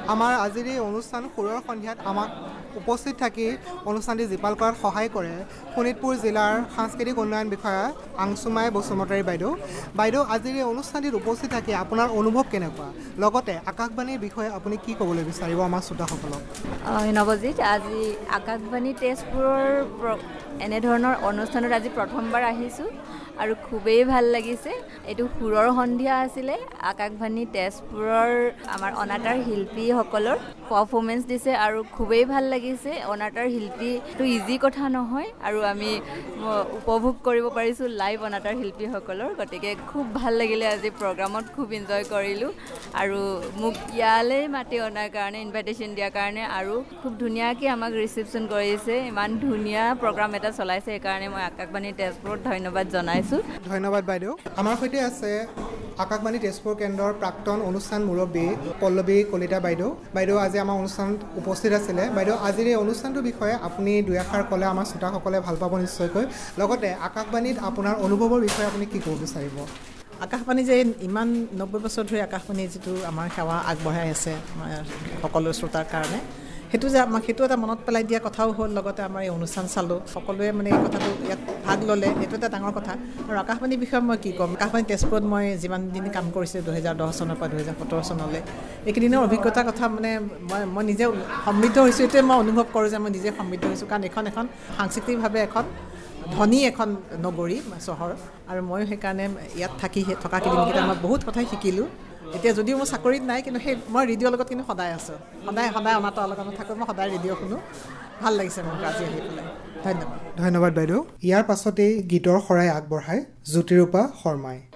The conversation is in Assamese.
আমাৰ আজিৰ এই অনুষ্ঠান সুৰৰ সন্ধিয়াত আমাক উপস্থিত থাকি অনুষ্ঠানটি জীপাল কৰাত সহায় কৰে শোণিতপুৰ জিলাৰ সাংস্কৃতিক উন্নয়ন বিষয়া আংচুমাই বসুমতাৰী বাইদেউ আজিৰ এই অনুষ্ঠানটিত উপস্থিত থাকি আপোনাৰ অনুভৱ কেনেকুৱা লগতে আকাশবাণীৰ বিষয়ে আপুনি কি ক'বলৈ বিচাৰিব আমাৰ শ্ৰোতাসকলক নৱজিত আজি আকাশবাণী তেজপুৰৰ এনেধৰণৰ অনুষ্ঠানত আজি প্ৰথমবাৰ আহিছোঁ আৰু খুবেই ভাল লাগিছে এইটো সুৰৰ সন্ধিয়া আছিলে আকাশবাণী তেজপুৰৰ আমাৰ অনাতাঁৰ শিল্পীসকলৰ পাৰফৰ্মেঞ্চ দিছে আৰু খুবেই ভাল লাগিছে অনাতাঁৰ শিল্পীটো ইজি কথা নহয় আৰু আমি উপভোগ কৰিব পাৰিছোঁ লাইভ অনাতাঁৰ শিল্পীসকলৰ গতিকে খুব ভাল লাগিলে আজি প্ৰগ্ৰামত খুব এনজয় কৰিলোঁ আৰু মোক ইয়ালৈ মাতি অনাৰ কাৰণে ইনভাইটেশ্যন দিয়াৰ কাৰণে আৰু খুব ধুনীয়াকৈ আমাক ৰিচিপশ্যন কৰিছে ইমান ধুনীয়া প্ৰগ্ৰাম এটা চলাইছে সেইকাৰণে মই আকাশবাণী তেজপুৰত ধন্যবাদ জনাইছোঁ ধন্যবাদ বাইদেউ আমাৰ সৈতে আছে আকাশবাণী তেজপুৰ কেন্দ্ৰৰ প্ৰাক্তন অনুষ্ঠান মুৰব্বী পল্লৱী কলিতা বাইদেউ আজি আমাৰ অনুষ্ঠানত উপস্থিত আছিলে বাইদেউ আজিৰ এই অনুষ্ঠানটোৰ বিষয়ে আপুনি দুই এষাৰ ক'লে আমাৰ শ্ৰোতাসকলে ভাল পাব নিশ্চয়কৈ লগতে আকাশবাণীত আপোনাৰ অনুভৱৰ বিষয়ে আপুনি কি ক'ব বিচাৰিব আকাশবাণী যে ইমান 90 বছৰ ধৰি আকাশবাণী যিটো আমাৰ সেৱা আগবঢ়াই আছে সকলো শ্ৰোতাৰ কাৰণে সেইটো এটা মনত পেলাই দিয়া কথাও হ'ল লগতে আমাৰ এই অনুষ্ঠান চালোঁ সকলোৱে মানে এই কথাটো ইয়াত ভাগ ল'লে সেইটো এটা ডাঙৰ কথা আৰু আকাশবাণীৰ বিষয়ে মই কি ক'ম আকাশবাণী তেজপুৰত মই যিমান দিন কাম কৰিছোঁ 2010 চনৰ পৰা 2017 চনলৈ এইকেইদিনৰ অভিজ্ঞতাৰ কথা মানে মই নিজে সমৃদ্ধ হৈছোঁ এইটোৱে মই অনুভৱ কৰোঁ যে মই নিজে সমৃদ্ধ হৈছোঁ কাৰণ এখন সাংস্কৃতিকভাৱে ধনী এখন নগৰী চহৰ আৰু ময়ো সেইকাৰণে ইয়াত থকা কেইদিনকেইটা মই বহুত কথাই শিকিলোঁ এতিয়া যদিও মই চাকৰিত নাই কিন্তু মই ৰেডিঅ'ৰ লগত কিন্তু সদায় আছোঁ সদায় অনাতাঁৰ লগত থাকোঁ মই সদায় ৰেডিঅ' শুনো ভাল লাগিছে মোক আজি আহি পেলাই ধন্যবাদ বাইদেউ ইয়াৰ পাছতেই গীতৰ শৰাই আগবঢ়ায় জ্যোতিৰূপা শৰ্মাই